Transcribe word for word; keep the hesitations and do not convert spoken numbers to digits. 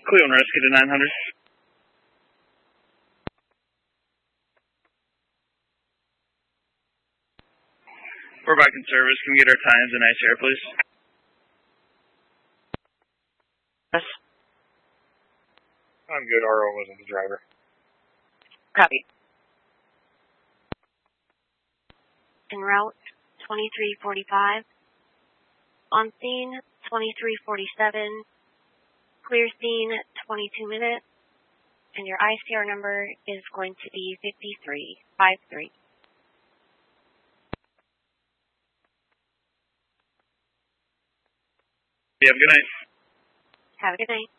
Cleveland Rescue to nine hundred. We're back in service. Can we get our times and ice air, please? Yes. I'm good. R O wasn't the driver. Copy. En route, twenty-three forty-five. On scene, twenty-three forty-seven. Clear scene, twenty-two minutes. And your I C R number is going to be fifty-three fifty-three. Yeah, have a good night. Have a good night.